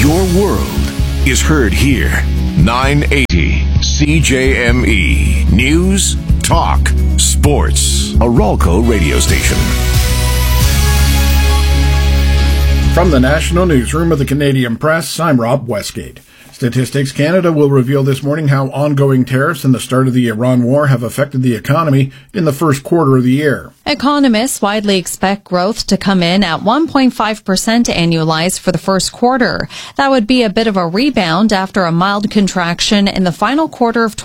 Your world is heard here. 980 CJME. News, talk, sports. A Ralco radio station. From the National Newsroom of the Canadian Press, I'm Rob Westgate. Statistics Canada will reveal this morning how ongoing tariffs and the start of the Iran war have affected the economy in the first quarter of the year. Economists widely expect growth to come in at 1.5% annualized for the first quarter. That would be a bit of a rebound after a mild contraction in the final quarter of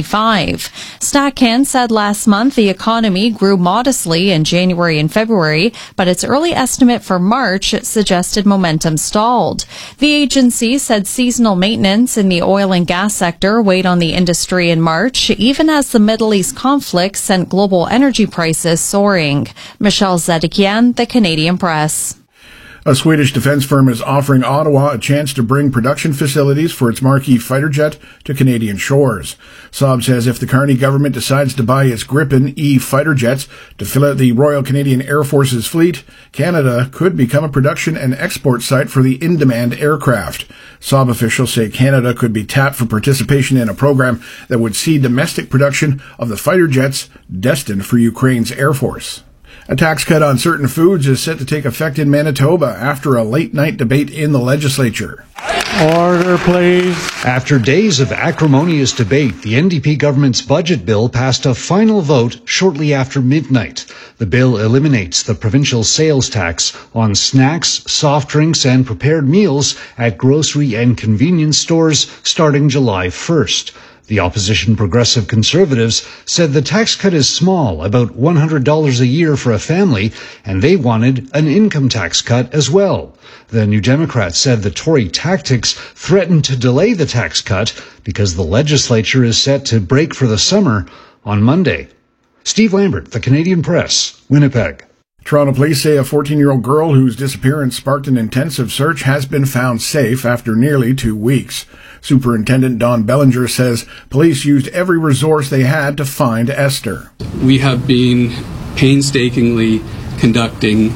2025. StatCan said last month the economy grew modestly in January and February, but its early estimate for March suggested momentum stalled. The agency said seasonal maintenance in the oil and gas sector weighed on the industry in March, even as the Middle East conflict sent global energy prices soaring. Michelle Zedekian, The Canadian Press. A Swedish defense firm is offering Ottawa a chance to bring production facilities for its marquee fighter jet to Canadian shores. Saab says if the Carney government decides to buy its Gripen E fighter jets to fill out the Royal Canadian Air Force's fleet, Canada could become a production and export site for the in-demand aircraft. Saab officials say Canada could be tapped for participation in a program that would see domestic production of the fighter jets destined for Ukraine's Air Force. A tax cut on certain foods is set to take effect in Manitoba after a late-night debate in the legislature. Order, please. After days of acrimonious debate, the NDP government's budget bill passed a final vote shortly after midnight. The bill eliminates the provincial sales tax on snacks, soft drinks, and prepared meals at grocery and convenience stores starting July 1st. The opposition Progressive Conservatives said the tax cut is small, about $100 a year for a family, and they wanted an income tax cut as well. The New Democrats said the Tory tactics threatened to delay the tax cut because the legislature is set to break for the summer on Monday. Steve Lambert, The Canadian Press, Winnipeg. Toronto police say a 14-year-old girl whose disappearance sparked an intensive search has been found safe after nearly 2 weeks. Superintendent Don Bellinger says police used every resource they had to find Esther. We have been painstakingly conducting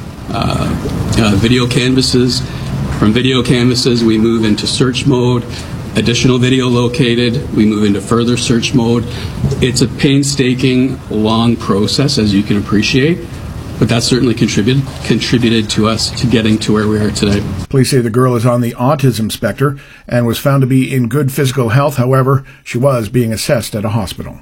video canvasses. From video canvasses, we move into search mode. Additional video located, we move into further search mode. It's a painstaking, long process, as you can appreciate. But that certainly contributed to us to getting to where we are today. Police say the girl is on the autism spectrum and was found to be in good physical health. However, she was being assessed at a hospital.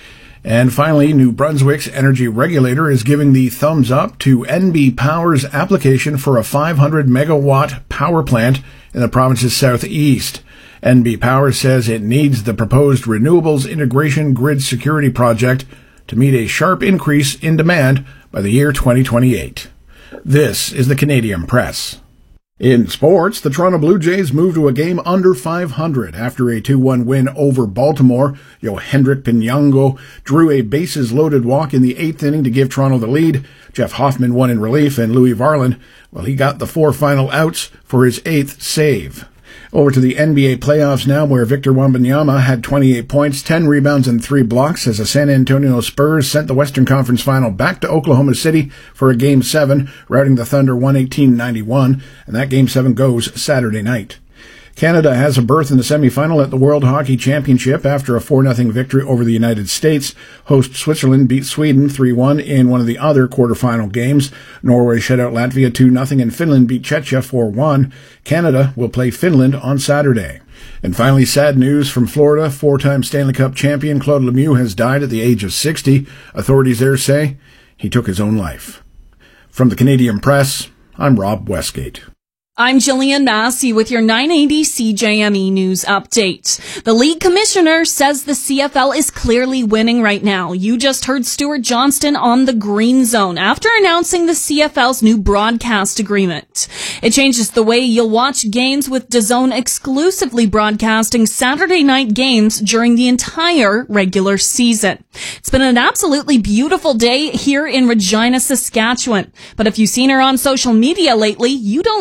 And finally, New Brunswick's energy regulator is giving the thumbs up to NB Power's application for a 500 megawatt power plant in the province's southeast. NB Power says it needs the proposed renewables integration grid security project to meet a sharp increase in demand by the year 2028. This is the Canadian Press. In sports, the Toronto Blue Jays moved to a game under 500 after a 2-1 win over Baltimore. Yohendrick Pinango drew a bases-loaded walk in the 8th inning to give Toronto the lead. Jeff Hoffman won in relief, and Louis Varland, well, he got the 4 final outs for his 8th save. Over to the NBA playoffs now, where Victor Wembanyama had 28 points, 10 rebounds, and 3 blocks as the San Antonio Spurs sent the Western Conference Final back to Oklahoma City for a Game 7, routing the Thunder 118-91, and that Game 7 goes Saturday night. Canada has a berth in the semifinal at the World Hockey Championship after a 4-0 victory over the United States. Host Switzerland beat Sweden 3-1 in one of the other quarterfinal games. Norway shut out Latvia 2-0 and Finland beat Czechia 4-1. Canada will play Finland on Saturday. And finally, sad news from Florida. 4-time Stanley Cup champion Claude Lemieux has died at the age of 60. Authorities there say he took his own life. From the Canadian Press, I'm Rob Westgate. I'm Jillian Massey with your 980 CJME News Update. The league commissioner says the CFL is clearly winning right now. You just heard Stuart Johnston on the Green Zone after announcing the CFL's new broadcast agreement. It changes the way you'll watch games, with DAZN exclusively broadcasting Saturday night games during the entire regular season. It's been an absolutely beautiful day here in Regina, Saskatchewan. But if you've seen her on social media lately, you don't need to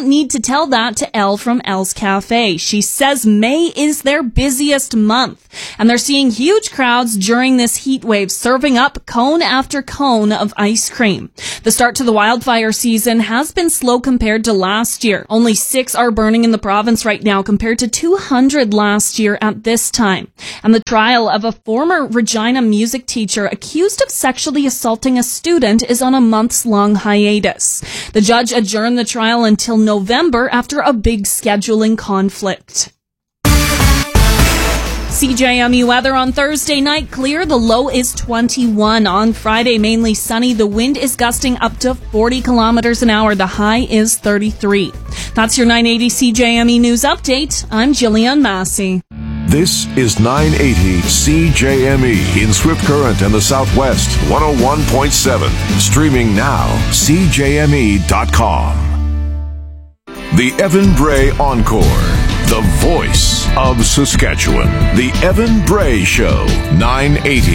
tell that to Elle from Elle's Cafe. She says May is their busiest month, and they're seeing huge crowds during this heat wave, serving up cone after cone of ice cream. The start to the wildfire season has been slow compared to last year. Only 6 are burning in the province right now compared to 200 last year at this time. And the trial of a former Regina music teacher accused of sexually assaulting a student is on a months-long hiatus. The judge adjourned the trial until November after a big scheduling conflict. CJME weather on Thursday night, clear. The low is 21. On Friday, mainly sunny. The wind is gusting up to 40 kilometers an hour. The high is 33. That's your 980 CJME News Update. I'm Jillian Massey. This is 980 CJME in Swift Current and the Southwest, 101.7. Streaming now, CJME.com. The Evan Bray Encore, the voice of Saskatchewan. The Evan Bray Show, 980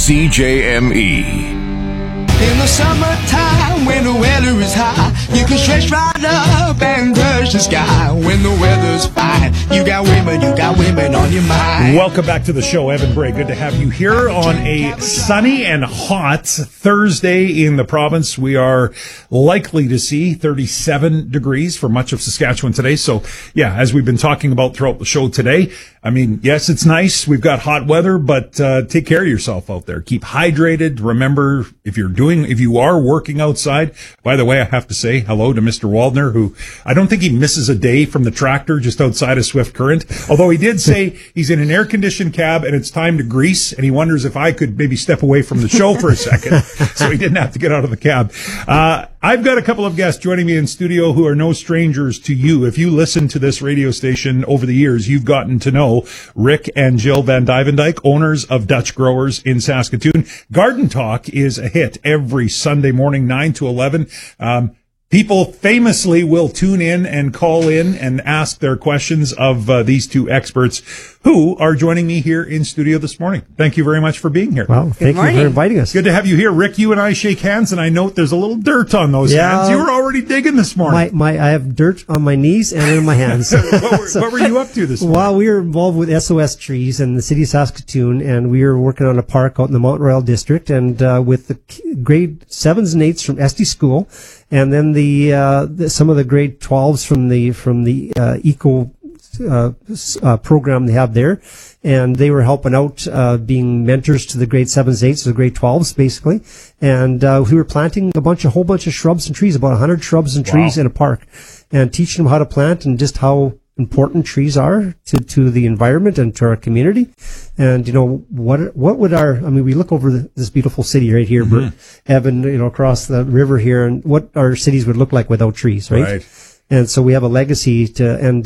CJME. In the summertime, when the weather is high, you can stretch right up and touch the sky. When the weather's fine, you got women on your mind. Welcome back to the show, Evan Bray. Good to have you here on a sunny and hot Thursday in the province. We are likely to see 37 degrees for much of Saskatchewan today. So, yeah, as we've been talking about throughout the show today, I mean, yes, it's nice. We've got hot weather, but take care of yourself out there. Keep hydrated. Remember, if you are working outside, by the way, I have to say hello to Mr. Waldner, who I don't think he misses a day from the tractor just outside of Swift Current. Although he did say he's in an air-conditioned cab and it's time to grease, and he wonders if I could maybe step away from the show for a second so he didn't have to get out of the cab. I've got a couple of guests joining me in studio who are no strangers to you. If you listen to this radio station over the years, you've gotten to know Rick and Jill Van Duyvendyke, owners of Dutch Growers in Saskatoon. Garden Talk is a hit every Sunday morning, 9 to 11. People famously will tune in and call in and ask their questions of these two experts who are joining me here in studio this morning. Thank you very much for being here. Well, thank you for inviting us. Good to have you here. Rick, you and I shake hands, and I note there's a little dirt on those hands. You were already digging this morning. I have dirt on my knees and in my hands. What were you up to this morning? Well, we were involved with SOS Trees in the city of Saskatoon, and we were working on a park out in the Mount Royal district, and with the grade 7s and 8s from Esty School, and then some of the grade 12s from the eco program they have there, and they were helping out, being mentors to the grade 7s, 8s, the grade 12s, basically. And we were planting a whole bunch of shrubs and trees, about 100 shrubs and trees in a park, and teaching them how to plant and just how important trees are to the environment and to our community. And, what would we look over this beautiful city right here, Evan, across the river here, and what our cities would look like without trees, right? And so we have a legacy to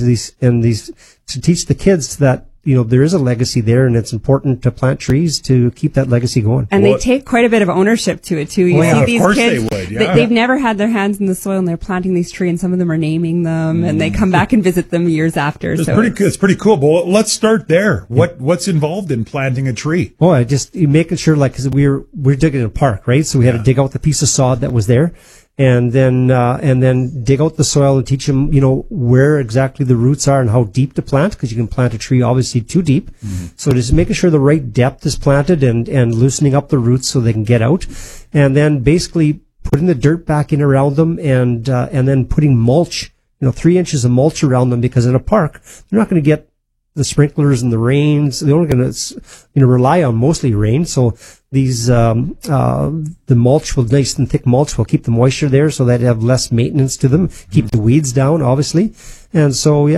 teach the kids that, there is a legacy there, and it's important to plant trees to keep that legacy going. And they take quite a bit of ownership to it, too. You see these kids, they would, yeah. They've never had their hands in the soil, and they're planting these trees, and some of them are naming them, and they come back and visit them years after. It's pretty cool. But let's start there. What's involved in planting a tree? Oh, just making sure, because we're digging a park, right? So we had to dig out the piece of sod that was there. And then dig out the soil and teach them, where exactly the roots are and how deep to plant, because you can plant a tree obviously too deep. So just making sure the right depth is planted and loosening up the roots so they can get out. And then basically putting the dirt back in around them and then putting mulch, 3 inches of mulch around them, because in a park, they're not going to get the sprinklers and the rains. They're only going to, rely on mostly rain. So these, the mulch nice and thick mulch will keep the moisture there so that they have less maintenance to them, keep the weeds down, obviously. And so,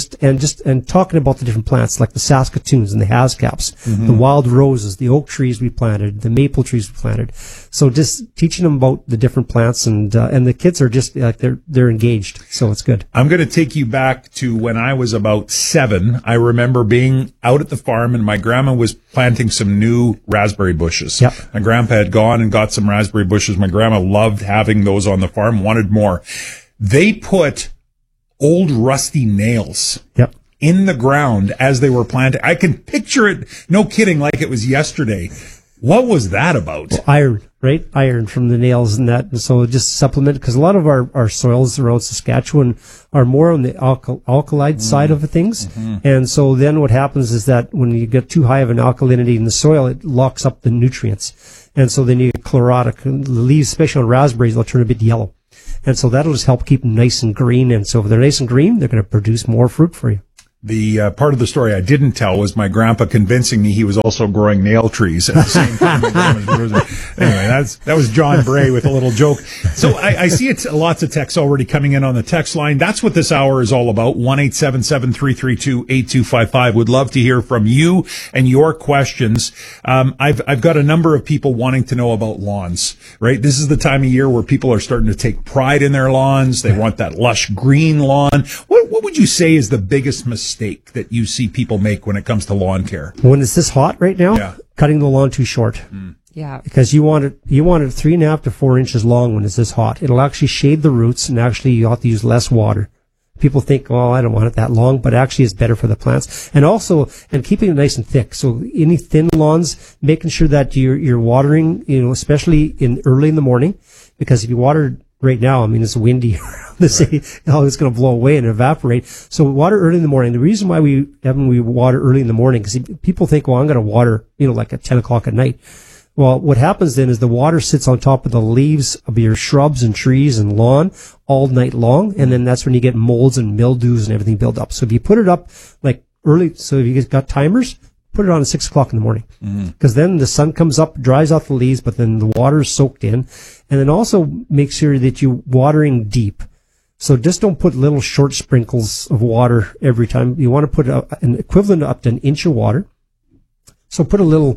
and talking about the different plants, like the Saskatoons and the Hascaps, the wild roses, the oak trees we planted, the maple trees we planted. So just teaching them about the different plants, and the kids are just like, they're engaged. So it's good. I'm going to take you back to when I was about 7. I remember being out at the farm, and my grandma was planting some new raspberry bushes. Yep. My grandpa had gone and got some raspberry bushes. My grandma loved having those on the farm, wanted more. They put old rusty nails in the ground as they were planting. I can picture it, no kidding, like it was yesterday. What was that about? Well, iron, right? Iron from the nails and that. And so just supplement, because a lot of our soils around Saskatchewan are more on the alkali side of things. Mm-hmm. And so then what happens is that when you get too high of an alkalinity in the soil, it locks up the nutrients. And so then you get chlorotic. The leaves, especially on raspberries, they'll turn a bit yellow. And so that'll just help keep them nice and green. And so if they're nice and green, they're going to produce more fruit for you. The part of the story I didn't tell was my grandpa convincing me he was also growing nail trees at the same time. Anyway, that was John Bray with a little joke. So I see lots of texts already coming in on the text line. That's what this hour is all about. 1-877-332-8255. Would love to hear from you and your questions. I've got a number of people wanting to know about lawns, right? This is the time of year where people are starting to take pride in their lawns. They want that lush green lawn. What would you say is the biggest mistake that you see people make when it comes to lawn care? When it's this hot right now, cutting the lawn too short. Yeah. Because you want it 3.5 to 4 inches long when it's this hot. It'll actually shade the roots, and actually you have to use less water. People think, oh, I don't want it that long, but actually it's better for the plants. And also, keeping it nice and thick. So any thin lawns, making sure that you're watering, especially early in the morning, because if you water right now, I mean, it's windy. It's going to blow away and evaporate. So water early in the morning. The reason why we water early in the morning, because people think, well, I'm going to water, like at 10 o'clock at night. Well, what happens then is the water sits on top of the leaves of your shrubs and trees and lawn all night long. And then that's when you get molds and mildews and everything build up. So if you put it up like early, so if you got timers, put it on at 6 o'clock in the morning. Because then the sun comes up, dries off the leaves, but then the water is soaked in. And then also make sure that you're watering deep. So just don't put little short sprinkles of water every time. You want to put an equivalent up to an inch of water. So put a little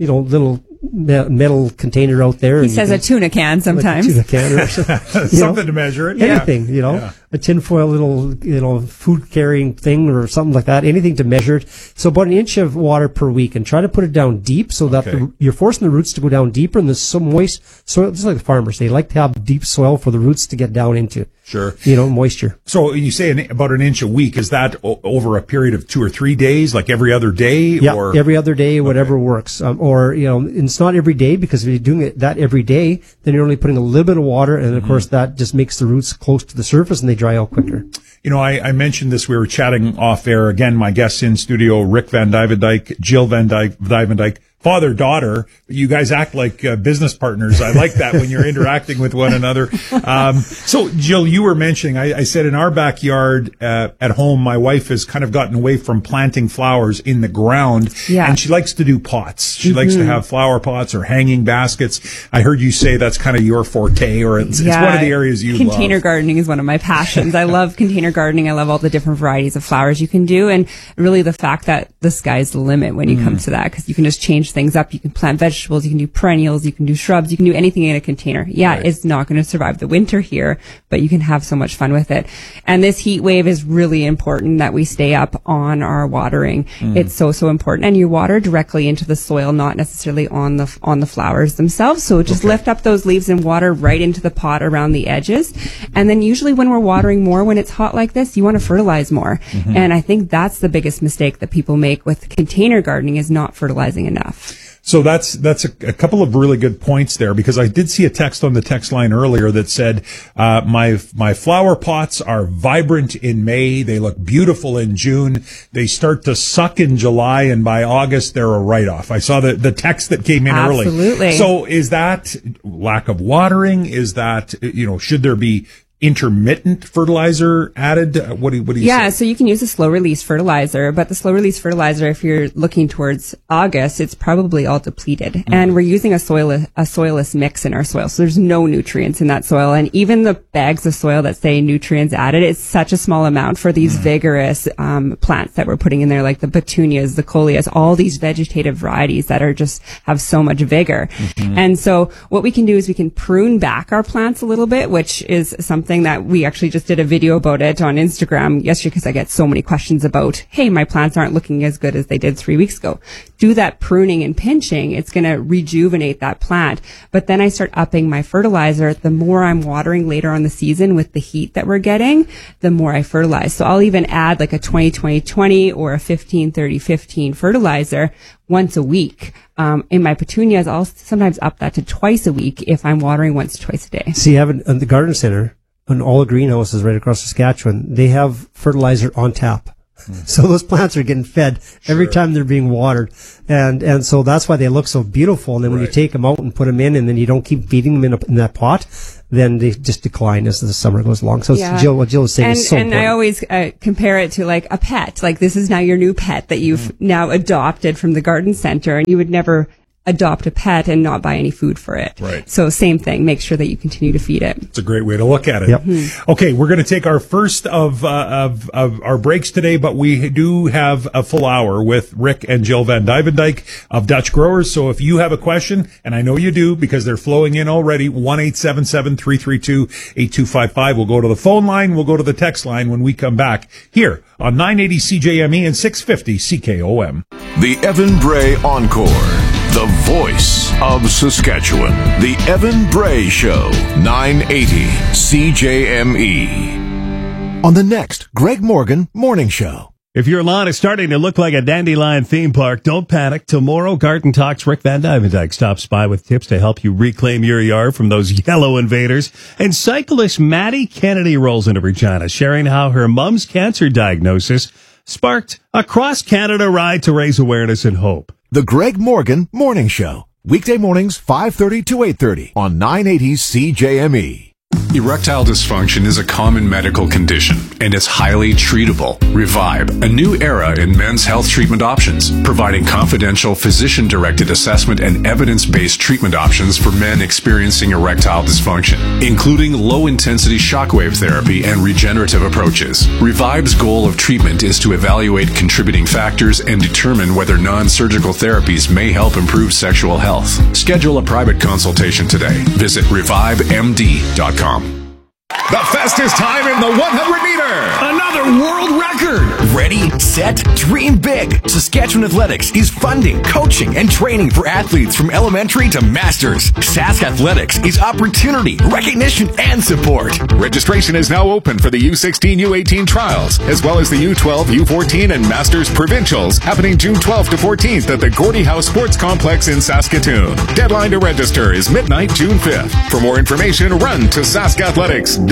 metal container out there. He says a tuna can sometimes. Like a tuna can or something to measure it. Anything, a tinfoil little food carrying thing or something like that. Anything to measure it. So about an inch of water per week, and try to put it down deep so that you're forcing the roots to go down deeper, and there's some moist soil. Just like the farmers, they like to have deep soil for the roots to get down into. Sure. Moisture. So you say about an inch a week. Is that over a period of 2 or 3 days, like every other day? Yeah, every other day, whatever works. It's not every day, because if you're doing that every day, then you're only putting a little bit of water, and of course that just makes the roots close to the surface and they dry out quicker. I mentioned this. We were chatting off air. Again, my guests in studio, Rick Van Duyvendyke, Jill Van Duyvendyke. Father, daughter, you guys act like business partners. I like that when you're interacting with one another. So, Jill, you were mentioning, I said in our backyard at home, my wife has kind of gotten away from planting flowers in the ground, and she likes to do pots. She likes to have flower pots or hanging baskets. I heard you say that's kind of your forte, or it's one of the areas you love. Container gardening is one of my passions. I love container gardening. I love all the different varieties of flowers you can do, and really the fact that the sky's the limit when you come to that, because you can just change things up. You can plant vegetables, you can do perennials, you can do shrubs, you can do anything in a container. It's not going to survive the winter here, but you can have so much fun with it. And this heat wave is really important that we stay up on our watering. It's so important. And you water directly into the soil, not necessarily on the flowers themselves. So just lift up those leaves and water right into the pot around the edges. And then usually when we're watering more, when it's hot like this, you want to fertilize more. And I think that's the biggest mistake that people make with container gardening, is not fertilizing enough. So that's a couple of really good points there, because I did see a text on the text line earlier that said, my flower pots are vibrant in May. They look beautiful in June. They start to suck in July, and by August, they're a write-off. I saw the text that came in early. Absolutely. So is that lack of watering? Is that, should there be intermittent fertilizer added? What do you say? So you can use a slow release fertilizer, but the slow release fertilizer, if you're looking towards August, it's probably all depleted. And we're using a soilless mix in our soil. So there's no nutrients in that soil. And even the bags of soil that say nutrients added, it's such a small amount for these vigorous plants that we're putting in there, like the petunias, the coleus, all these vegetative varieties that are just have so much vigor. And so what we can do is we can prune back our plants a little bit, which is something something that we actually just did a video about it on Instagram yesterday because I get so many questions about, hey, my plants aren't looking as good as they did 3 weeks ago. Do that pruning and pinching. It's going to rejuvenate that plant. But then I start upping my fertilizer. The more I'm watering later on the season with the heat that we're getting, the more I fertilize. So I'll even add like a 20-20-20 or a 15-30-15 fertilizer once a week. In my petunias, I'll sometimes up that to twice a week if I'm watering once or twice a day. See, you have it at the garden center, and all the greenhouses right across Saskatchewan, they have fertilizer on tap. So those plants are getting fed every time they're being watered. And so that's why they look so beautiful. And then when you take them out and put them in, and then you don't keep feeding them in that pot, then they just decline as the summer goes along. So what Jill was saying is so important. And I always compare it to like a pet. Like this is now your new pet that you've now adopted from the garden center, and you would never adopt a pet and not buy any food for it. Right. So same thing. Make sure that you continue to feed it. It's a great way to look at it. Yep. Okay, we're going to take our first of our breaks today, but we do have a full hour with Rick and Jill Van Duyvendyk of Dutch Growers. So if you have a question, and I know you do because they're flowing in already, 1-877-332-8255. We'll go to the phone line. We'll go to the text line when we come back here on 980 CJME and 650 CKOM. The Evan Bray Encore. The voice of Saskatchewan. The Evan Bray Show. 980 CJME. On the next Greg Morgan Morning Show. If your lawn is starting to look like a dandelion theme park, don't panic. Tomorrow, Garden Talks Rick Van Duyvendyk stops by with tips to help you reclaim your yard from those yellow invaders. And cyclist Maddie Kennedy rolls into Regina, sharing how her mom's cancer diagnosis sparked a cross-Canada ride to raise awareness and hope. The Greg Morgan Morning Show. Weekday mornings, 5:30 to 8:30 on 980 CJME. Erectile dysfunction is a common medical condition and is highly treatable. Revive, a new era in men's health treatment options, providing confidential physician-directed assessment and evidence-based treatment options for men experiencing erectile dysfunction, including low-intensity shockwave therapy and regenerative approaches. Revive's goal of treatment is to evaluate contributing factors and determine whether non-surgical therapies may help improve sexual health. Schedule a private consultation today. Visit revivemd.com. The fastest time in the 100-meter. Another world record. Ready, set, dream big. Saskatchewan Athletics is funding, coaching, and training for athletes from elementary to masters. Sask Athletics is opportunity, recognition, and support. Registration is now open for the U16, U18 trials, as well as the U12, U14, and Masters Provincials, happening June 12th to 14th at the Gordie House Sports Complex in Saskatoon. Deadline to register is midnight, June 5th. For more information, run to saskathletics.ca.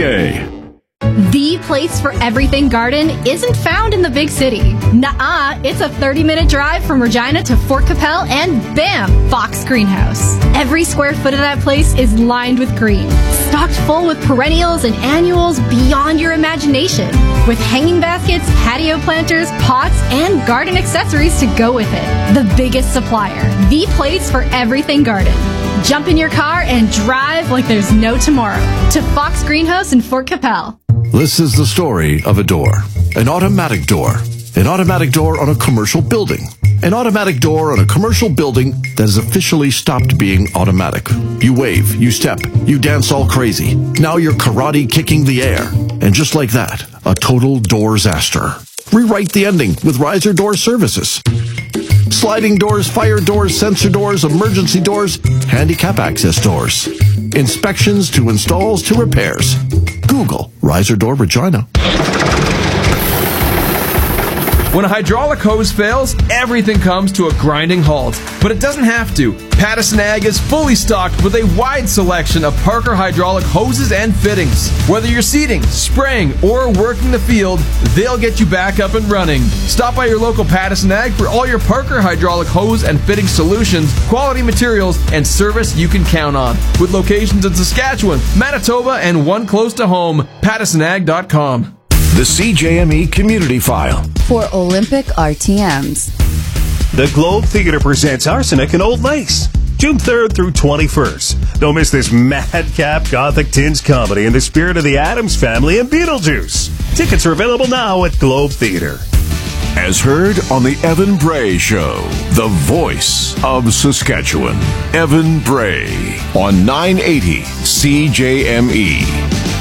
The place for everything garden isn't found in the big city. Nuh-uh, it's a 30-minute drive from Regina to Fort Capel and bam, Fox Greenhouse. Every square foot of that place is lined with green, stocked full with perennials and annuals beyond your imagination, with hanging baskets, patio planters, pots, and garden accessories to go with it. The biggest supplier, the place for everything garden. Jump in your car and drive like there's no tomorrow to Fox Greenhouse in Fort Capel. This is the story of a door. An automatic door. An automatic door on a commercial building. An automatic door on a commercial building that has officially stopped being automatic. You wave, you step, you dance all crazy. Now you're karate kicking the air. And just like that, a total door-zaster. Rewrite the ending with Riser Door Services. Sliding doors, fire doors, sensor doors, emergency doors, handicap access doors. Inspections to installs to repairs. Google Riser Door Regina. When a hydraulic hose fails, everything comes to a grinding halt. But it doesn't have to. Pattison Ag is fully stocked with a wide selection of Parker hydraulic hoses and fittings. Whether you're seeding, spraying, or working the field, they'll get you back up and running. Stop by your local Pattison Ag for all your Parker hydraulic hose and fitting solutions, quality materials, and service you can count on. With locations in Saskatchewan, Manitoba, and one close to home, PattisonAg.com. The CJME Community File. For Olympic RTMs. The Globe Theatre presents Arsenic and Old Lace, June 3rd through 21st. Don't miss this madcap gothic tinge comedy in the spirit of the Addams Family and Beetlejuice. Tickets are available now at Globe Theatre. As heard on the Evan Bray Show, the voice of Saskatchewan. Evan Bray on 980 CJME.